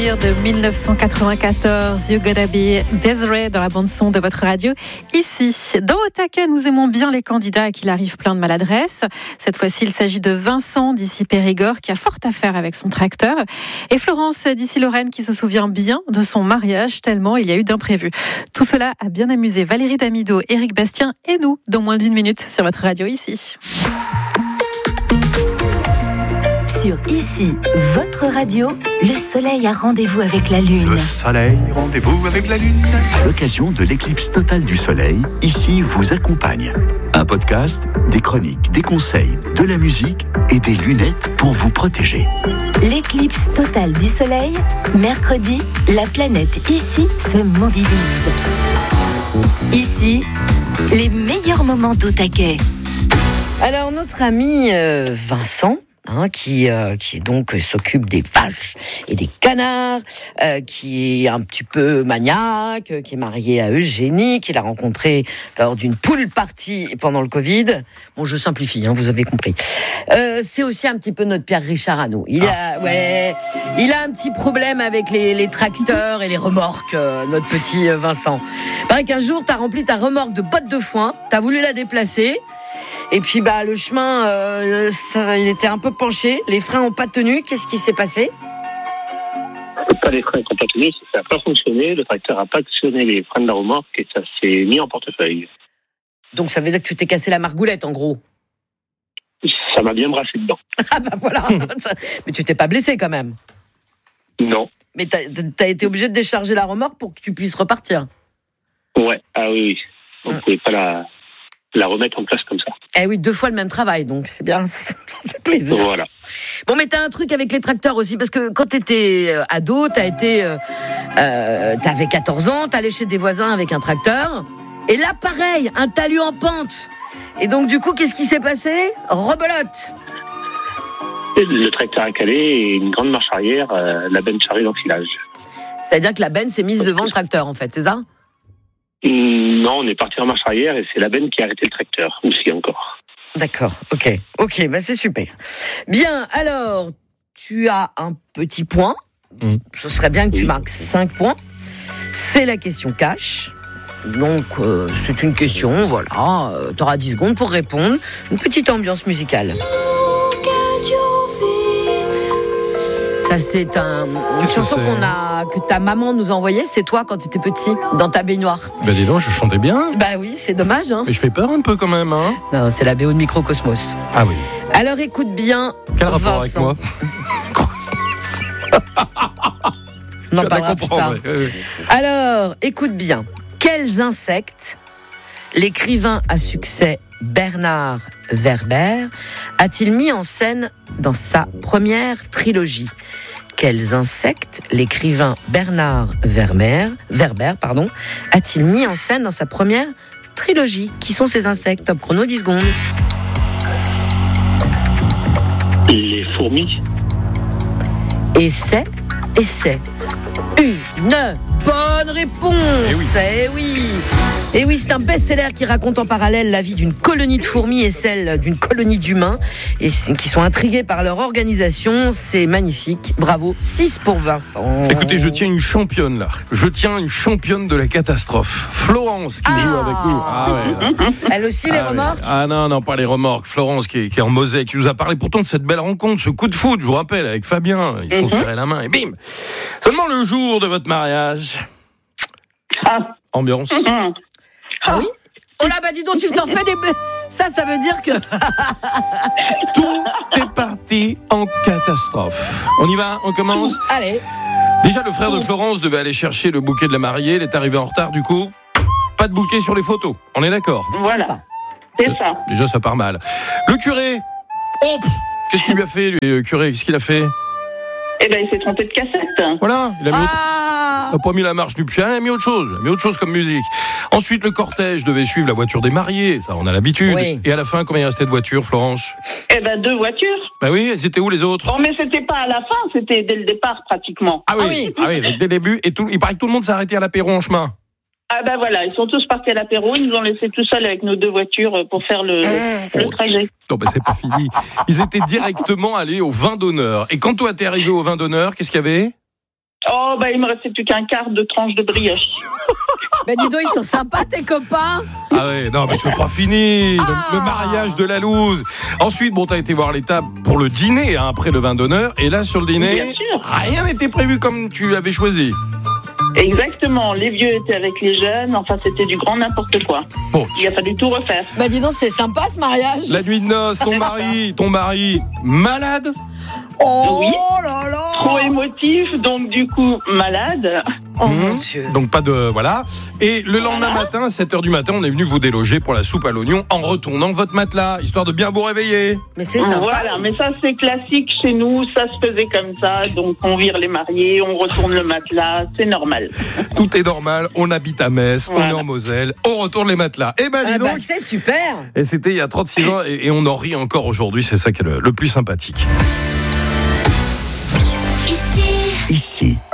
Souvenir de 1994, You Gotta Be Desiree dans la bande-son de votre radio. Ici, dans Au Taquet, nous aimons bien les candidats à qui il arrive plein de maladresses. Cette fois-ci, il s'agit de Vincent d'ici Périgord qui a fort à faire avec son tracteur. Et Florence d'ici Lorraine qui se souvient bien de son mariage tellement il y a eu d'imprévus. Tout cela a bien amusé Valérie Damido, Éric Bastien et nous dans moins d'une minute sur votre radio ici. Sur Ici, votre radio, le soleil a rendez-vous avec la lune. Le soleil, rendez-vous avec la lune. À l'occasion de l'éclipse totale du soleil, Ici vous accompagne. Un podcast, des chroniques, des conseils, de la musique et des lunettes pour vous protéger. L'éclipse totale du soleil, mercredi, la planète Ici se mobilise. Ici, les meilleurs moments d'Au Taquet. Alors notre ami Vincent, qui est donc s'occupe des vaches et des canards, qui est un petit peu maniaque, qui est marié à Eugénie, qu'il a rencontré lors d'une pool party pendant le Covid. Bon, je simplifie, vous avez compris. C'est aussi un petit peu notre Pierre Richard à nous. Il a un petit problème avec les tracteurs et les remorques, notre petit Vincent. Il paraît qu'un jour, t'as rempli ta remorque de bottes de foin, t'as voulu la déplacer. Et puis le chemin, il était un peu penché, les freins n'ont pas tenu. Qu'est-ce qui s'est passé ? Pas les freins qui n'ont pas tenu, ça n'a pas fonctionné. Le tracteur n'a pas actionné les freins de la remorque et ça s'est mis en portefeuille. Donc ça veut dire que tu t'es cassé la margoulette en gros ? Ça m'a bien brassé dedans. Ah voilà. Mais tu t'es pas blessé quand même ? Non. Mais t'as été obligé de décharger la remorque pour que tu puisses repartir ? Ouais, oui. On ne pouvait pas la remettre en place comme ça. Eh oui, 2 fois le même travail, donc c'est bien, ça fait plaisir. Voilà. Bon, mais t'as un truc avec les tracteurs aussi, parce que quand t'étais ado, t'avais 14 ans, t'allais chez des voisins avec un tracteur, et là, pareil, un talus en pente. Et donc, du coup, qu'est-ce qui s'est passé ? Rebelote. Le tracteur a calé et une grande marche arrière, la benne charrée d'enfilage. C'est-à-dire que la benne s'est mise devant le tracteur, en fait, c'est ça ? Non, on est parti en marche arrière et c'est la benne qui a arrêté le tracteur, aussi encore. D'accord, ok, c'est super. Bien, alors, tu as un petit point. Ce serait bien que tu marques 5 points. C'est la question cash. Donc, c'est une question, voilà. Tu auras 10 secondes pour répondre. Une petite ambiance musicale. Ça, c'est une chanson que ta maman nous a envoyée. C'est toi quand tu étais petit, dans ta baignoire. Dis donc, je chantais bien. Oui, c'est dommage. Mais je fais peur un peu quand même. Non, c'est la BO de Microcosmos. Ah oui. Alors, écoute bien, quel rapport Vincent. avec moi? On en parlera plus tard. Oui. Alors, écoute bien. Quels insectes l'écrivain à succès Bernard Werber a-t-il mis en scène dans sa première trilogie ? Quels insectes l'écrivain Bernard Werber a-t-il mis en scène dans sa première trilogie ? Qui sont ces insectes ? Top chrono, 10 secondes. Les fourmis. Et c'est une bonne réponse. Et oui, c'est un best-seller qui raconte en parallèle la vie d'une colonie de fourmis et celle d'une colonie d'humains et qui sont intrigués par leur organisation. C'est magnifique. Bravo. 6 pour Vincent. Écoutez, je tiens une championne là. Je tiens une championne de la catastrophe. Florence qui joue avec nous. Elle aussi, les remorques ? Non, pas les remorques. Florence qui est en Moselle, qui nous a parlé pourtant de cette belle rencontre, ce coup de foot, je vous rappelle, avec Fabien. Ils se sont serrés la main et bim. Seulement le jour de votre mariage. Ambiance. Ah oui ? Oh là, dis donc, tu t'en fais des... Ça veut dire que... Tout est parti en catastrophe. On y va, on commence ? Allez. Déjà, le frère de Florence devait aller chercher le bouquet de la mariée. Il est arrivé en retard, du coup. Pas de bouquet sur les photos. On est d'accord ? Voilà, c'est ça. Déjà, ça part mal. Le curé. Qu'est-ce qu'il lui a fait, lui, le curé ? Qu'est-ce qu'il a fait ? Il s'est trompé de cassette. Voilà, il a pas mis la marche nuptiale, il a mis autre chose comme musique. Ensuite, le cortège devait suivre la voiture des mariés, ça on a l'habitude. Oui. Et à la fin, combien il restait de voitures, Florence ? 2 voitures. Oui, elles étaient où les autres ? Bon, mais c'était pas à la fin, c'était dès le départ pratiquement. Ah oui, dès le début, et il paraît que tout le monde s'est arrêté à l'apéro en chemin. Voilà, ils sont tous partis à l'apéro, ils nous ont laissés tout seuls avec nos 2 voitures pour faire le trajet. Non, c'est pas fini. Ils étaient directement allés au vin d'honneur. Et quand toi t'es arrivé au vin d'honneur, qu'est-ce qu'il y avait ? Oh, il me restait plus qu'un quart de tranche de brioche. Dis donc, ils sont sympas, tes copains. Ah ouais, non, mais c'est pas fini. Le mariage de la loose. Ensuite, t'as été voir l'étape pour le dîner, après le vin d'honneur. Et là, sur le dîner, rien n'était prévu comme tu l'avais choisi. Exactement, les vieux étaient avec les jeunes, c'était du grand n'importe quoi. Il a fallu tout refaire. Dis donc, c'est sympa ce mariage. La nuit de noces, ton mari, malade? Oh oui, là là. trop émotif, donc du coup, malade. Oh mon Dieu. Donc pas de... Voilà. Et le lendemain matin, à 7h du matin, on est venu vous déloger pour la soupe à l'oignon en retournant votre matelas, histoire de bien vous réveiller. Mais c'est sympa. Voilà, mais ça c'est classique chez nous, ça se faisait comme ça, donc on vire les mariés, on retourne le matelas, c'est normal. Tout est normal, on habite à Metz, on est en Moselle, on retourne les matelas. Et dis donc, c'est super. Et c'était il y a 36 ans et on en rit encore aujourd'hui, c'est ça qui est le plus sympathique. Ici,